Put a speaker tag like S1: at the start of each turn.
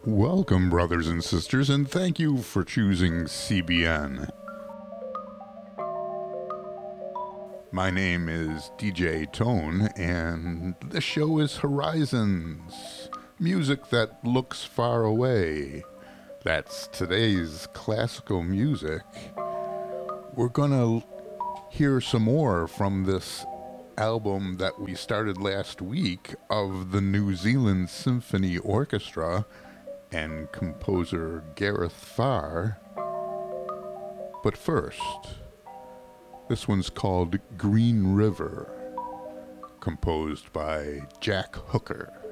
S1: Welcome, brothers and sisters, and thank you for choosing CBN. My name is DJ Tone, and the show is Horizons, music that looks far away. That's today's classical music. We're gonna hear some more from this album that we started last week of the New Zealand Symphony Orchestra and composer Gareth Farr. But first, this one's called Green River, composed by Jack Hooker.